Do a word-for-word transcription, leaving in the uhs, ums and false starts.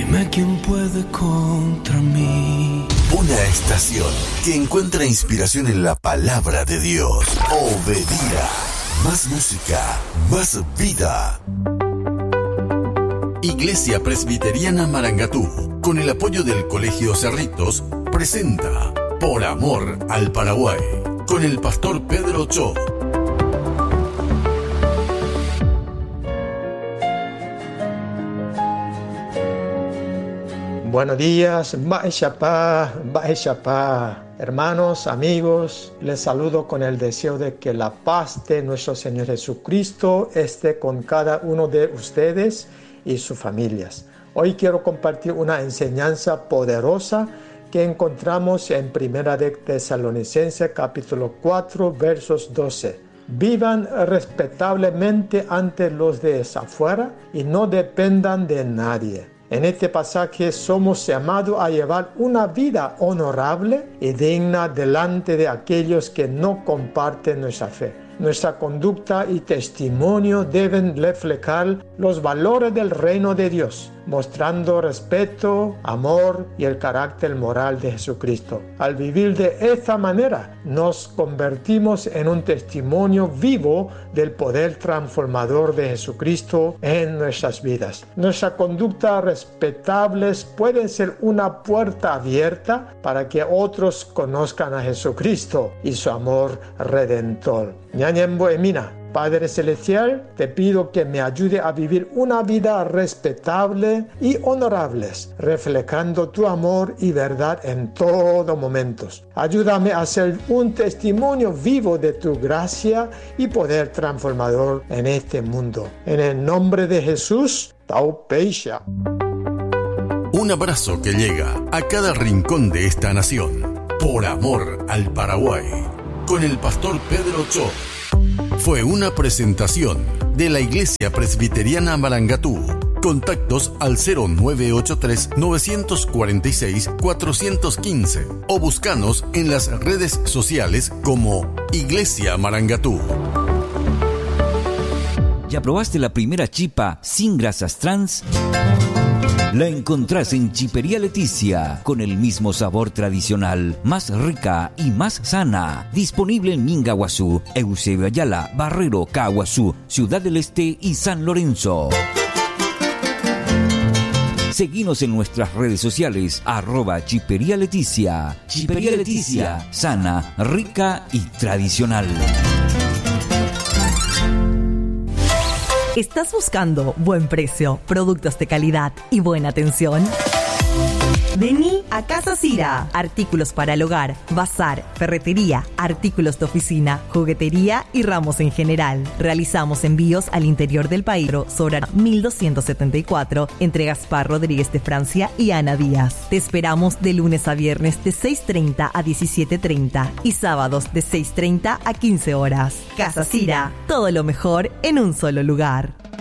Dime quién puede contra mí. Una estación que encuentra inspiración en la palabra de Dios. Obedira. Más música, más vida. Iglesia Presbiteriana Marangatú, con el apoyo del Colegio Cerritos, presenta Por Amor al Paraguay, con el pastor Pedro Cho. Buenos días, Baeshapá, Baeshapá. Hermanos, amigos, les saludo con el deseo de que la paz de nuestro Señor Jesucristo esté con cada uno de ustedes y sus familias. Hoy quiero compartir una enseñanza poderosa que encontramos en Primera de Tesalonicenses capítulo cuatro, versos doce. Vivan respetablemente ante los de afuera y no dependan de nadie. En este pasaje somos llamados a llevar una vida honorable y digna delante de aquellos que no comparten nuestra fe. Nuestra conducta y testimonio deben reflejar los valores del reino de Dios, mostrando respeto, amor y el carácter moral de Jesucristo. Al vivir de esta manera, nos convertimos en un testimonio vivo del poder transformador de Jesucristo en nuestras vidas. Nuestra conducta respetable puede ser una puerta abierta para que otros conozcan a Jesucristo y su amor redentor. Ñañembo Emina, Padre Celestial, te pido que me ayude a vivir una vida respetable y honorable, reflejando tu amor y verdad en todo momentos. Ayúdame a ser un testimonio vivo de tu gracia y poder transformador en este mundo. En el nombre de Jesús, Taupeisha. Un abrazo que llega a cada rincón de esta nación. Por amor al Paraguay, con el pastor Pedro Cho. Fue una presentación de la Iglesia Presbiteriana Marangatú. Contactos al cero nueve ocho tres, nueve cuatro seis, cuatro uno cinco o búscanos en las redes sociales como Iglesia Marangatú. ¿Ya probaste la primera chipa sin grasas trans? La encontrás en Chipería Leticia, con el mismo sabor tradicional, más rica y más sana. Disponible en Mingaguazú, Eusebio Ayala, Barrero, Caguazú, Ciudad del Este y San Lorenzo. Seguinos en nuestras redes sociales, arroba Chipería Leticia. Chipería Leticia, sana, rica y tradicional. ¿Estás buscando buen precio, productos de calidad y buena atención? Vení a Casa Cira. Artículos para el hogar, bazar, ferretería, artículos de oficina, juguetería y ramos en general. Realizamos envíos al interior del país sobre mil doscientos setenta y cuatro entre Gaspar Rodríguez de Francia y Ana Díaz. Te esperamos de lunes a viernes de seis treinta a diecisiete treinta y sábados de seis treinta a quince horas. Casa Cira, todo lo mejor en un solo lugar.